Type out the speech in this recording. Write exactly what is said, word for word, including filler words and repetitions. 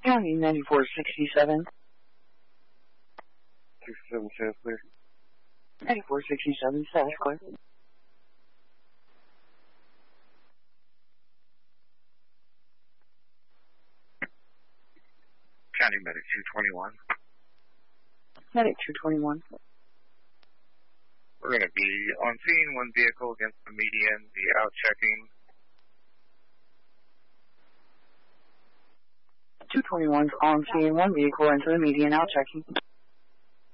County ninety-four sixty-seven. sixty-seven, sounds clear. ninety-four sixty-seven, sounds clear. County Medic two twenty-one. Medic two twenty-one. We're going to be on scene, one vehicle against the median, be out checking. two twenty-one's on scene, one vehicle into the median, out checking.